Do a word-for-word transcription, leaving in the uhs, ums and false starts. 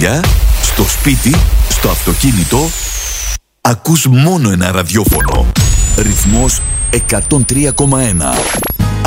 δουλειά, στο σπίτι, στο αυτοκίνητο. Ακούς μόνο ένα ραδιόφωνο. Ρυθμός εκατόν τρία κόμμα ένα.